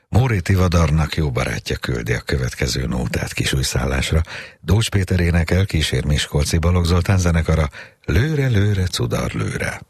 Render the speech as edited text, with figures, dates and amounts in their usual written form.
Móri Tivadarnak jó barátja küldi a következő nótát Kisújszállásra. Dócs Péter énekel, kísér Miskolci Balogh Zoltán zenekara. Lőre, lőre, cudar lőre.